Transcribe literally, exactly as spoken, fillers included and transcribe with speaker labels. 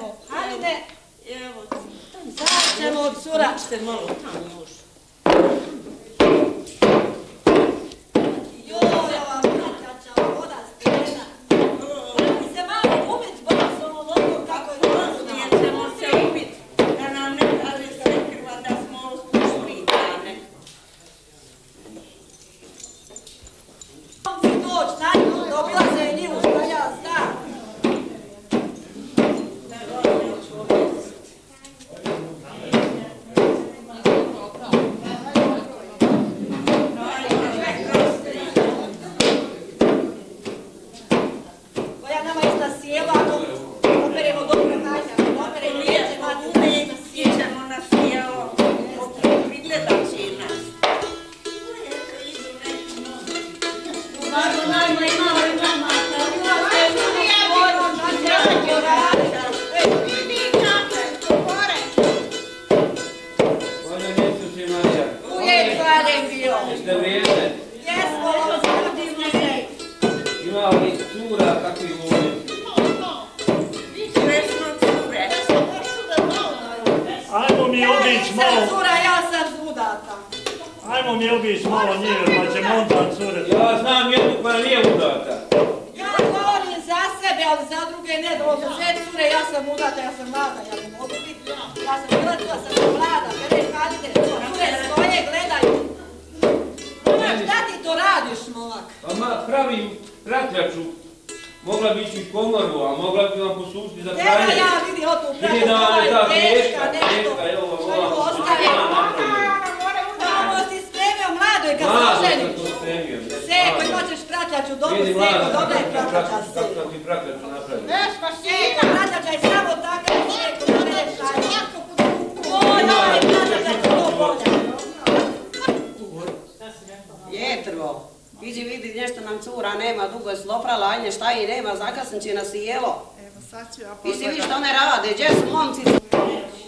Speaker 1: Evo, hajde.
Speaker 2: Evo,
Speaker 1: sad ćemo od cura.
Speaker 2: Ste malo tamo još.
Speaker 1: Joj, ova mrtjača voda stena. Mi se malo ubit zbog s ovom vodom kako je to.
Speaker 2: Nećemo se ubit, da nam ne kaže Srekrva da smo ušpitane.
Speaker 1: Om si doć na nju, dobila se je njivu što ja znam.
Speaker 3: Ajmo mi obić malo njive, pa će montan curet.
Speaker 4: Ja znam jednu koja nije udata.
Speaker 1: Ja govorim za sebe, ali za druge ne. Ovo sve cure, ja sam udata, ja sam mlada, ja ne mogu biti. Ja sam bila tu, ja sam mlada, kada hadite, cure stoje, gledaju. Šta ti to radiš, molak?
Speaker 4: Pa ma, pravim pratljaču. Mogla bi ići u komoru, a mogla bi vam poslušiti za pranje.
Speaker 1: Treba ja vidi o tu pravu, ovo je teška, nešto. Što ju ostavio? Ovo si spremio mladoj kad se oženiš. Seko, imat ćeš pratljaču, dobru seko, dobra je pratljača seko.
Speaker 4: Kako ti pratljaču napraviti?
Speaker 1: Seko, pratljača je samo takav seko, da ne šalje. Oj, oj, pratljača je to bolja.
Speaker 5: Jetro, iđi vidi nešto nam cura, nema, dugo je sloprala, ajne šta i nema, zakasnit će nas i jelo.
Speaker 6: Evo sad ću ja
Speaker 5: Iđi
Speaker 6: pogledati.
Speaker 5: vi što one rade, gdje su momci?